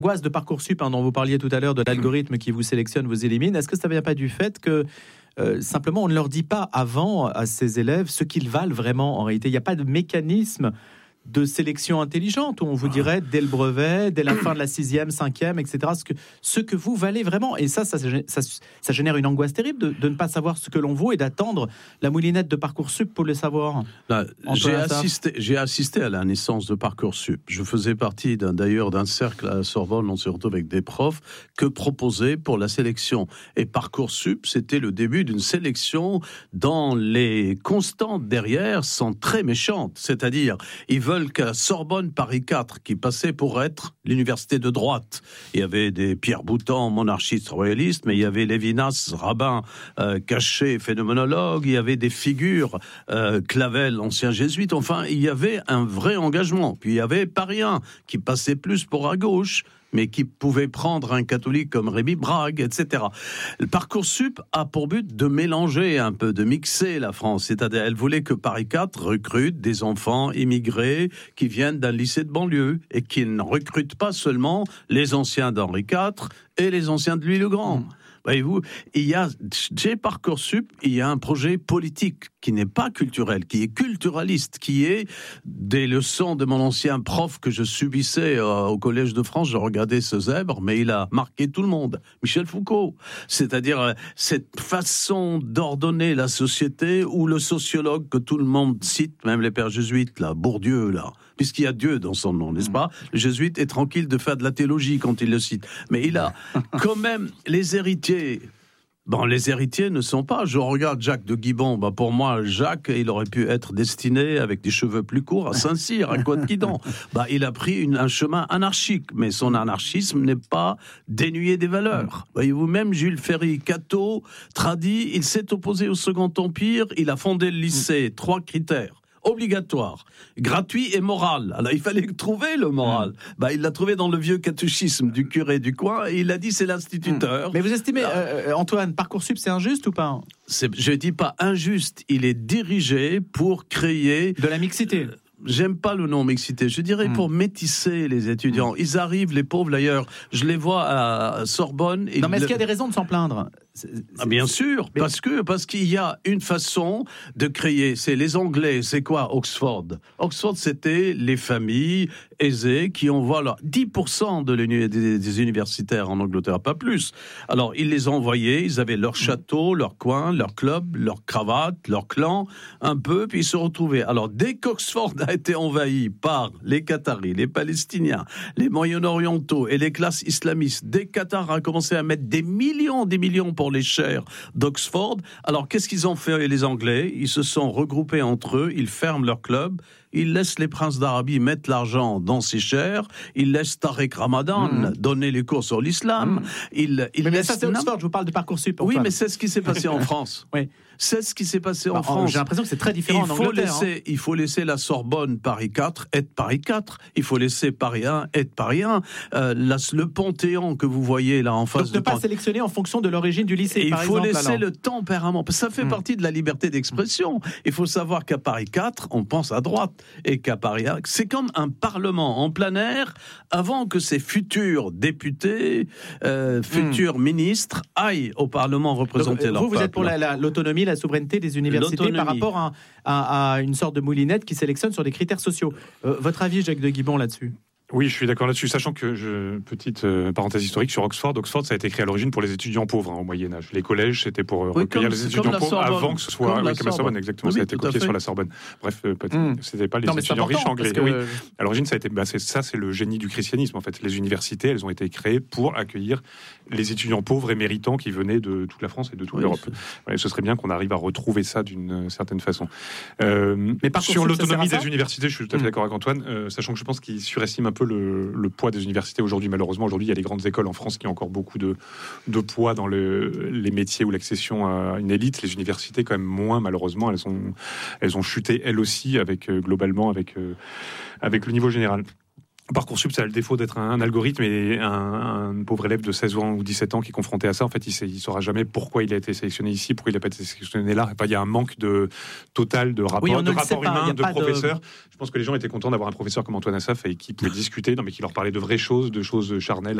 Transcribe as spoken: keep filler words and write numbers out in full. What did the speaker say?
L'angoisse de Parcoursup, hein, dont vous parliez tout à l'heure, de l'algorithme qui vous sélectionne, vous élimine, est-ce que ça ne vient pas du fait que euh, simplement on ne leur dit pas avant à ces élèves ce qu'ils valent vraiment en réalité? Il n'y a pas de mécanisme de sélection intelligente où on vous dirait dès le brevet, dès la fin de la sixième, cinquième, et cetera, ce que, ce que vous valez vraiment. Et ça, ça, ça, ça génère une angoisse terrible de, de ne pas savoir ce que l'on vaut et d'attendre la moulinette de Parcoursup pour le savoir. Là, j'ai, assisté, j'ai assisté à la naissance de Parcoursup. Je faisais partie d'un, d'ailleurs d'un cercle à la Sorbonne, on se retrouve avec des profs, que proposaient pour la sélection. Et Parcoursup, c'était le début d'une sélection dont les constantes derrière sont très méchantes. C'est-à-dire, ils veulent qu'à la Sorbonne Paris quatre, qui passait pour être l'université de droite. Il y avait des Pierre Boutan, monarchistes royalistes, mais il y avait Lévinas, rabbin, euh, caché, phénoménologue, il y avait des figures, euh, Clavel, ancien jésuite, enfin, il y avait un vrai engagement. Puis il y avait Paris un, qui passait plus pour à gauche, mais qui pouvait prendre un catholique comme Rémi Brague, et cetera. Le Parcoursup a pour but de mélanger un peu, de mixer la France. C'est-à-dire, elle voulait que Paris quatre recrute des enfants immigrés qui viennent d'un lycée de banlieue et qui ne recrute pas seulement les anciens d'Henri quatre et les anciens de Louis-le-Grand. Mmh. Voyez-vous, il y a, chez Parcoursup, il y a un projet politique qui n'est pas culturel, qui est culturaliste, qui est des leçons de mon ancien prof que je subissais euh, au Collège de France. Je regardais ce zèbre, mais il a marqué tout le monde. Michel Foucault. C'est-à-dire euh, cette façon d'ordonner la société où le sociologue que tout le monde cite, même les pères jésuites, là, Bourdieu, là, puisqu'il y a Dieu dans son nom, n'est-ce pas? Le jésuite est tranquille de faire de la théologie quand il le cite. Mais il a quand même les héritiers. Bon, les héritiers ne sont pas. Je regarde Jacques de Guibon. Bah, pour moi, Jacques, il aurait pu être destiné avec des cheveux plus courts à Saint-Cyr, à Côte-Guidon. Bah, il a pris une, un chemin anarchique, mais son anarchisme n'est pas dénué des valeurs. Voyez-vous, même Jules Ferry, catho, tradit, il s'est opposé au Second Empire. Il a fondé le lycée. Trois critères. Obligatoire, gratuit et moral. Alors il fallait trouver le moral. Mmh. Bah, il l'a trouvé dans le vieux catéchisme du curé du coin et il a dit c'est l'instituteur. Mmh. Mais vous estimez, euh, Antoine, Parcoursup c'est injuste ou pas? C'est, je dis pas injuste, il est dirigé pour créer de la mixité. Euh, J'aime pas le nom mixité, je dirais mmh. pour métisser les étudiants. Mmh. Ils arrivent, les pauvres d'ailleurs, je les vois à Sorbonne. Non mais est-ce qu'il y a des raisons de s'en plaindre? C'est, c'est, ah bien sûr, mais... parce que parce qu'il y a une façon de créer. C'est les Anglais, c'est quoi Oxford? Oxford, c'était les familles aisées qui envoient leur dix pour cent de des, des universitaires en Angleterre, pas plus. Alors ils les envoyaient, ils avaient leur château, leur coin, leur club, leur cravate, leur clan, un peu, puis ils se retrouvaient. Alors dès qu'Oxford a été envahi par les Qataris, les Palestiniens, les Moyen-Orientaux et les classes islamistes, dès que Qatar a commencé à mettre des millions, des millions pour les chaires d'Oxford. Alors, qu'est-ce qu'ils ont fait, les Anglais? Ils se sont regroupés entre eux, ils ferment leur club, ils laissent les princes d'Arabie mettre l'argent dans ces chaires, ils laissent Tariq Ramadan mmh. donner les cours sur l'islam. Mmh. Ils, ils mais, laissent... mais ça, c'est Oxford, je vous parle de Parcoursup. Oui, mais c'est ce qui s'est passé en France. Oui. C'est ce qui s'est passé bah, en France. J'ai l'impression que c'est très différent il en faut Angleterre. Laisser, hein. Il faut laisser la Sorbonne Paris quatre être Paris quatre. Il faut laisser Paris un être Paris un. Euh, la, le Panthéon que vous voyez là en face. Donc ne pas Pant... sélectionner en fonction de l'origine du lycée, et par il faut exemple, laisser alors. Le tempérament. Ça fait mmh. partie de la liberté d'expression. Il faut savoir qu'à Paris quatre, on pense à droite. Et qu'à Paris un, c'est comme un parlement en plein air avant que ces futurs députés, euh, futurs mmh. ministres aillent au Parlement représenter Donc, leur vous, peuple. Vous êtes pour la, la, l'autonomie, la souveraineté des universités l'autonomie. Par rapport à, à, à une sorte de moulinette qui sélectionne sur des critères sociaux. Euh, votre avis, Jacques de Guibon, là-dessus? Oui, je suis d'accord là-dessus, sachant que, je, petite euh, parenthèse historique sur Oxford, Oxford ça a été créé à l'origine pour les étudiants pauvres hein, au Moyen-Âge. Les collèges, c'était pour euh, oui, recueillir comme, les étudiants pauvres Sorbonne. Avant que ce soit... Comme, oui, la, comme la Sorbonne, exactement, oui, ça a été copié fait. sur la Sorbonne. Bref, euh, mm. c'était pas les non, étudiants riches anglais. Que... Oui. À l'origine, ça a été, bah, c'est, ça c'est le génie du christianisme en fait. Les universités, elles ont été créées pour accueillir les étudiants pauvres et méritants qui venaient de toute la France et de toute oui, l'Europe. Ouais, ce serait bien qu'on arrive à retrouver ça d'une certaine façon. Euh, Mais par sur l'autonomie des universités, je suis tout à fait d'accord avec Antoine, euh, sachant que je pense qu'il surestime un peu le, le poids des universités aujourd'hui. Malheureusement, aujourd'hui, il y a des grandes écoles en France qui ont encore beaucoup de, de poids dans le, les métiers ou l'accession à une élite. Les universités, quand même, moins, malheureusement. Elles ont, elles ont chuté, elles aussi, avec, euh, globalement, avec, euh, avec le niveau général. Parcoursup, ça a le défaut d'être un, un algorithme, et un, un pauvre élève de seize ans ou dix-sept ans qui est confronté à ça, en fait, il ne saura jamais pourquoi il a été sélectionné ici, pourquoi il n'a pas été sélectionné là. Enfin, il y a un manque de, total de rapport, oui, de rapport humain, de professeurs. De... Je pense que les gens étaient contents d'avoir un professeur comme Antoine Assaf et qui pouvait discuter, non, mais qui leur parlait de vraies choses, de choses charnelles.